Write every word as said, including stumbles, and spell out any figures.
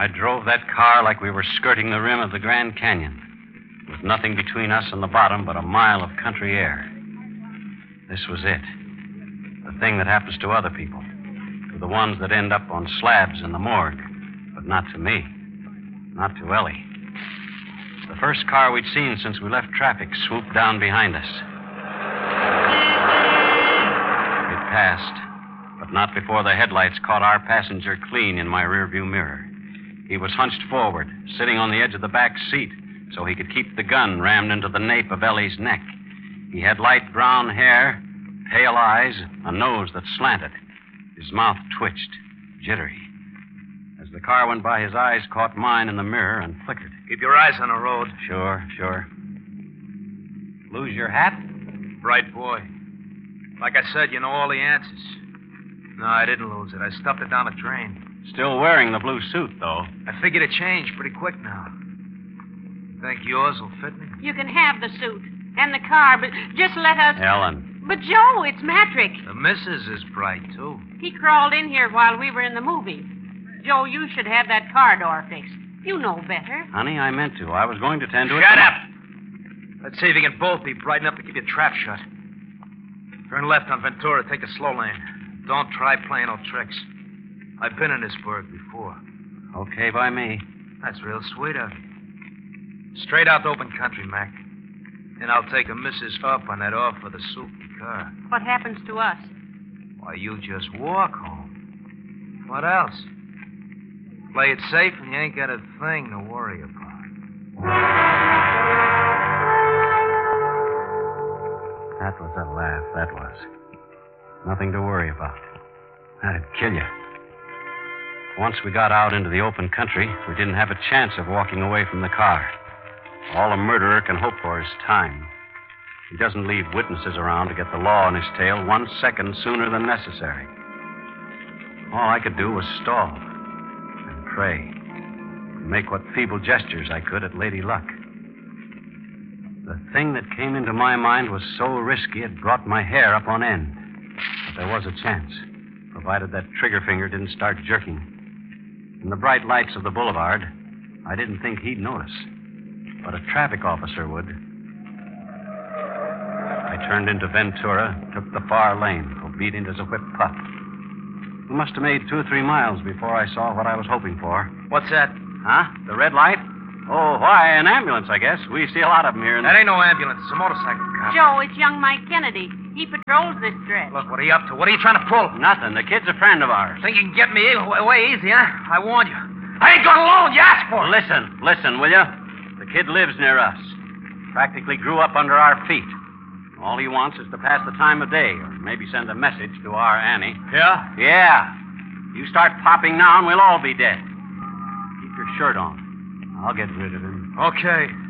I drove that car like we were skirting the rim of the Grand Canyon, with nothing between us and the bottom but a mile of country air. This was it. The thing that happens to other people, to the ones that end up on slabs in the morgue, but not to me, not to Ellie. The first car we'd seen since we left traffic swooped down behind us. It passed, but not before the headlights caught our passenger clean in my rearview mirror. He was hunched forward, sitting on the edge of the back seat, so he could keep the gun rammed into the nape of Ellie's neck. He had light brown hair, pale eyes, a nose that slanted. His mouth twitched, jittery. As the car went by, his eyes caught mine in the mirror and flickered. Keep your eyes on the road. Sure, sure. Lose your hat? Bright boy. Like I said, you know all the answers. No, I didn't lose it. I stuffed it down the drain. Still wearing the blue suit, though. I figured it changed pretty quick now. Think yours will fit me? You can have the suit and the car, but just let us... Ellen. But, Joe, it's Matrick. The missus is bright, too. He crawled in here while we were in the movie. Joe, you should have that car door fixed. You know better. Honey, I meant to. I was going to tend to it. Shut up! Let's see if you can both be bright enough to keep your trap shut. Turn left on Ventura. Take the slow lane. Don't try playing no tricks. I've been in this burg before. Okay by me. That's real sweet of you. Straight out to open country, Mac. And I'll take a missus up on that offer the suit and car. What happens to us? Why, you just walk home. What else? Play it safe and you ain't got a thing to worry about. That was a laugh, that was. Nothing to worry about. That'd kill you. Once we got out into the open country, we didn't have a chance of walking away from the car. All a murderer can hope for is time. He doesn't leave witnesses around to get the law on his tail one second sooner than necessary. All I could do was stall and pray, and make what feeble gestures I could at Lady Luck. The thing that came into my mind was so risky it brought my hair up on end. But there was a chance, provided that trigger finger didn't start jerking. In the bright lights of the boulevard, I didn't think he'd notice. But a traffic officer would. I turned into Ventura, took the far lane, obedient as a whipped pup. We must have made two or three miles before I saw what I was hoping for. What's that? Huh? The red light? Oh, why? An ambulance, I guess. We see a lot of them here. In That the... ain't no ambulance. It's a motorcycle cop. Joe, it's young Mike Kennedy. He patrols this stretch. Look, what are you up to? What are you trying to pull? Nothing. The kid's a friend of ours. Think you can get me away easy, huh? I warned you. I ain't going alone. You asked for it. Listen, listen, will you? The kid lives near us. Practically grew up under our feet. All he wants is to pass the time of day, or maybe send a message to our Annie. Yeah? Yeah. You start popping now and we'll all be dead. Keep your shirt on. I'll get rid of him. Okay.